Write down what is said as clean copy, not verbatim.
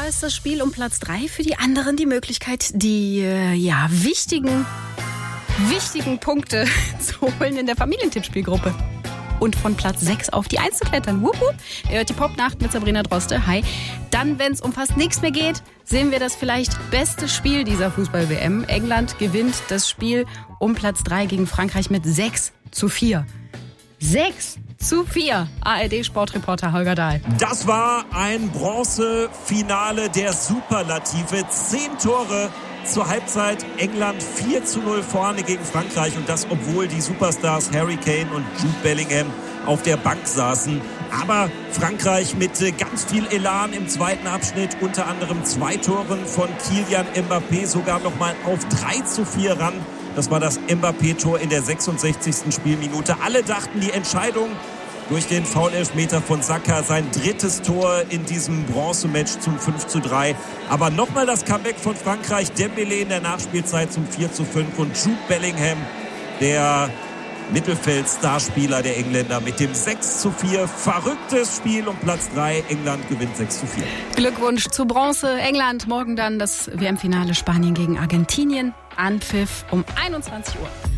da ist das Spiel um Platz 3 für die anderen die Möglichkeit, die wichtigen Punkte zu holen in der Familientippspielgruppe. Und von Platz 6 auf die 1 zu klettern. Wupp, wupp. Ihr hört die Popnacht mit Sabrina Droste. Hi. Dann, wenn es um fast nichts mehr geht, sehen wir das vielleicht beste Spiel dieser Fußball-WM. England gewinnt das Spiel um Platz 3 gegen Frankreich mit 6:4. 6:4. ARD-Sportreporter Holger Dahl. Das war ein Bronzefinale der Superlative. 10 Tore zur Halbzeit. England 4:0 vorne gegen Frankreich. Und das, obwohl die Superstars Harry Kane und Jude Bellingham auf der Bank saßen. Aber Frankreich mit ganz viel Elan im zweiten Abschnitt. Unter anderem 2 Toren von Kylian Mbappé. Sogar noch mal auf 3:4 ran. Das war das Mbappé-Tor in der 66. Spielminute. Alle dachten, die Entscheidung durch den Foul-Elfmeter von Saka, sein 3. Tor in diesem Bronzematch zum 5:3. Aber nochmal das Comeback von Frankreich. Dembélé in der Nachspielzeit zum 4:5 und Jude Bellingham, der Mittelfeld-Starspieler der Engländer, mit dem 6:4. Verrücktes Spiel um Platz 3. England gewinnt 6:4. Glückwunsch zu Bronze. England morgen dann das WM-Finale Spanien gegen Argentinien. Anpfiff um 21 Uhr.